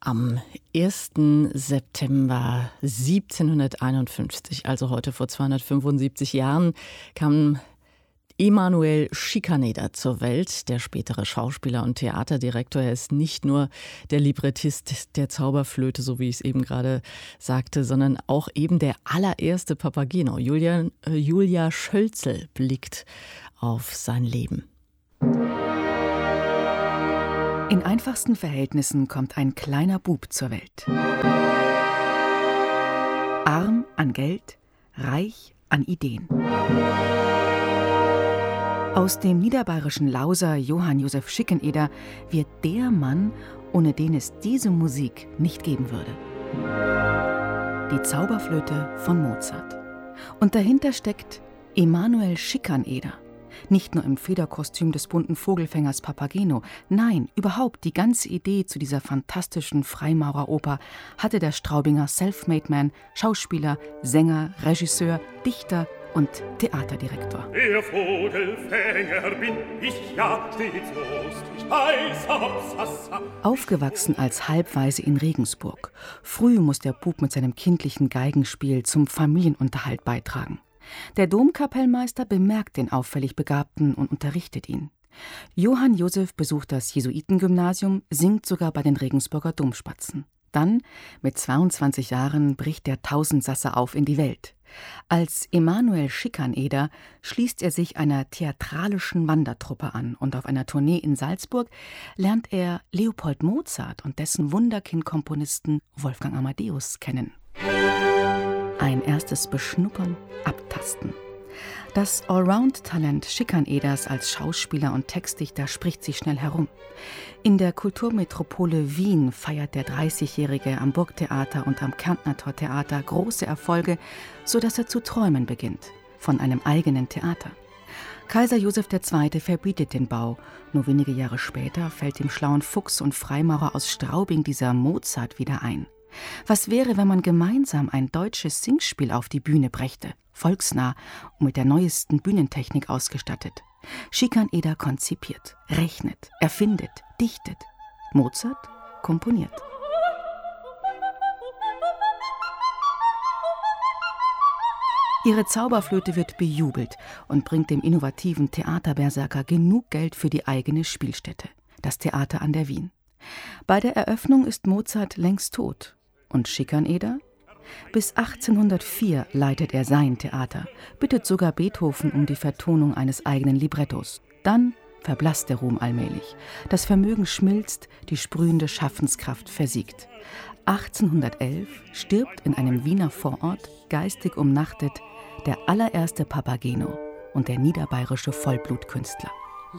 Am 1. September 1751, also heute vor 275 Jahren, kam Emanuel Schikaneder zur Welt, der spätere Schauspieler und Theaterdirektor. Er ist nicht nur der Librettist der Zauberflöte, so wie ich es eben gerade sagte, sondern auch eben der allererste Papageno. Julia Schölzel blickt auf sein Leben. In einfachsten Verhältnissen kommt ein kleiner Bub zur Welt. Arm an Geld, reich an Ideen. Aus dem niederbayerischen Lauser Johann Josef Schikaneder wird der Mann, ohne den es diese Musik nicht geben würde. Die Zauberflöte von Mozart. Und dahinter steckt Emanuel Schikaneder. Nicht nur im Federkostüm des bunten Vogelfängers Papageno, nein, überhaupt die ganze Idee zu dieser fantastischen Freimaureroper hatte der Straubinger Selfmade-Man, Schauspieler, Sänger, Regisseur, Dichter und Theaterdirektor. Der Vogelfänger bin ich ja stets lustig, heiß Hopsassa. Aufgewachsen als Halbwaise in Regensburg. Früh muss der Bub mit seinem kindlichen Geigenspiel zum Familienunterhalt beitragen. Der Domkapellmeister bemerkt den auffällig Begabten und unterrichtet ihn. Johann Josef besucht das Jesuitengymnasium, singt sogar bei den Regensburger Domspatzen. Dann, mit 22 Jahren, bricht der Tausendsasser auf in die Welt. Als Emanuel Schikaneder schließt er sich einer theatralischen Wandertruppe an und auf einer Tournee in Salzburg lernt er Leopold Mozart und dessen Wunderkind-Komponisten Wolfgang Amadeus kennen. Ein erstes Beschnuppern, Abtasten. Das Allround-Talent Schikaneders als Schauspieler und Textdichter spricht sich schnell herum. In der Kulturmetropole Wien feiert der 30-Jährige am Burgtheater und am Kärntner Tortheater große Erfolge, sodass er zu träumen beginnt von einem eigenen Theater. Kaiser Joseph II. Verbietet den Bau. Nur wenige Jahre später fällt dem schlauen Fuchs und Freimaurer aus Straubing dieser Mozart wieder ein. Was wäre, wenn man gemeinsam ein deutsches Singspiel auf die Bühne brächte, volksnah und mit der neuesten Bühnentechnik ausgestattet? Schikaneder konzipiert, rechnet, erfindet, dichtet. Mozart komponiert. Ihre Zauberflöte wird bejubelt und bringt dem innovativen Theaterberserker genug Geld für die eigene Spielstätte, das Theater an der Wien. Bei der Eröffnung ist Mozart längst tot. Und Schikaneder? Bis 1804 leitet er sein Theater, bittet sogar Beethoven um die Vertonung eines eigenen Librettos. Dann verblasst der Ruhm allmählich. Das Vermögen schmilzt, die sprühende Schaffenskraft versiegt. 1811 stirbt in einem Wiener Vorort, geistig umnachtet, der allererste Papageno und der niederbayerische Vollblutkünstler.